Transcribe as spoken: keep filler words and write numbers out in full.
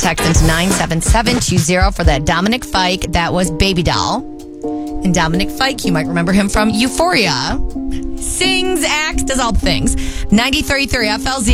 text into nine seven seven two zero for that Dominic Fike. That was Baby Doll. And Dominic Fike, you might remember him from Euphoria. Sings, acts, does all the things. ninety-three point three F L Z.